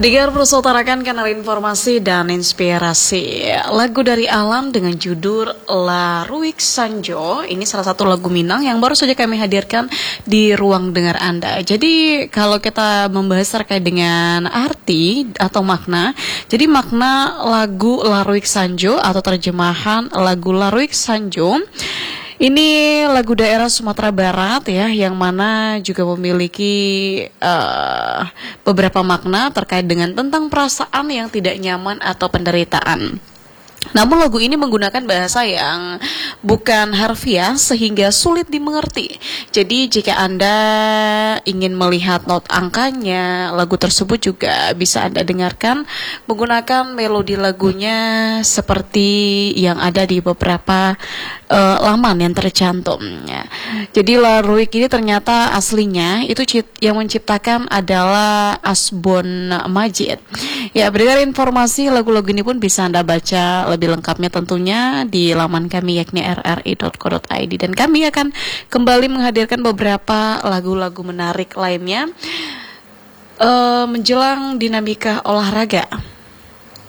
Pendengar persaudarakan kanal informasi dan inspirasi. Lagu dari Alam dengan judul La Ruik Sanjo. Ini salah satu lagu Minang yang baru saja kami hadirkan di ruang dengar Anda. Jadi kalau kita membahas terkait dengan arti atau makna, jadi makna lagu La Ruik Sanjo atau terjemahan lagu La Ruik Sanjo, ini lagu daerah Sumatera Barat ya, yang mana juga memiliki beberapa makna terkait dengan tentang perasaan yang tidak nyaman atau penderitaan. Namun lagu ini menggunakan bahasa yang bukan harfiah sehingga sulit dimengerti. Jadi jika Anda ingin melihat not angkanya, lagu tersebut juga bisa Anda dengarkan menggunakan melodi lagunya seperti yang ada di beberapa laman yang tercantum. Jadi La Ruik ini ternyata aslinya itu yang menciptakan adalah Asbon Majid. Ya, beredar informasi lagu-lagu ini pun bisa Anda baca lebih lengkapnya tentunya di laman kami yakni rri.co.id, dan kami akan kembali menghadirkan beberapa lagu-lagu menarik lainnya menjelang dinamika olahraga.